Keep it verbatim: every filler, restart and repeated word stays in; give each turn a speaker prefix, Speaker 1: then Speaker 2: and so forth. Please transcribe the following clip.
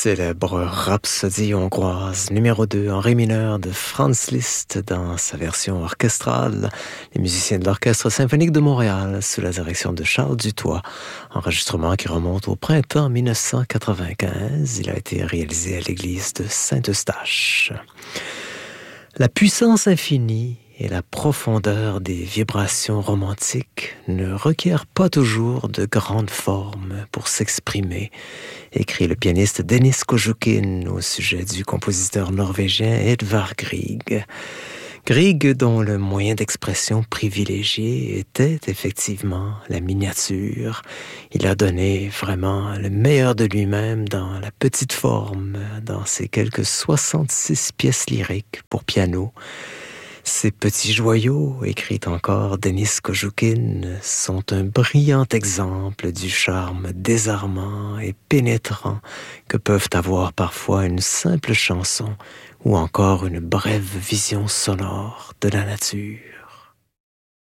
Speaker 1: Célèbre rhapsodie hongroise numéro deux en ré mineur de Franz Liszt dans sa version orchestrale. Les musiciens de l'Orchestre symphonique de Montréal sous la direction de Charles Dutoit. Enregistrement qui remonte au printemps mille neuf cent quatre-vingt-quinze. Il a été réalisé à l'église de Saint-Eustache. La puissance infinie et la profondeur des vibrations romantiques ne requièrent pas toujours de grandes formes pour s'exprimer, écrit le pianiste Denis Kojoukin au sujet du compositeur norvégien Edvard Grieg. Grieg, dont le moyen d'expression privilégié était effectivement la miniature. Il a donné vraiment le meilleur de lui-même dans la petite forme, dans ses quelques soixante-six pièces lyriques pour piano. Ces petits joyaux, écrit encore Denis Kojoukin, sont un brillant exemple du charme désarmant et pénétrant que peuvent avoir parfois une simple chanson ou encore une brève vision sonore de la nature.